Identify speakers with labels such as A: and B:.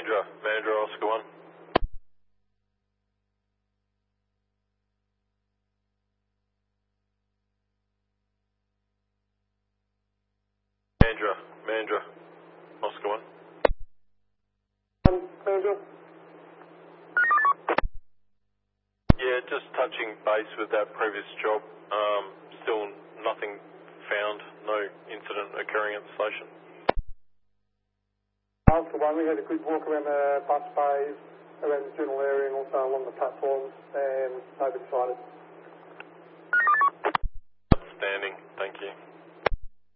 A: Mandra, Oscar 1. Mandra, Oscar 1.
B: Mandra?
A: Yeah, just touching base with that previous job. Still nothing found, no incident occurring at the station.
B: Oscar 1, we had a good walk around the bus bays, around the general area and also along the platforms, and nobody sighted.
A: Outstanding, thank you.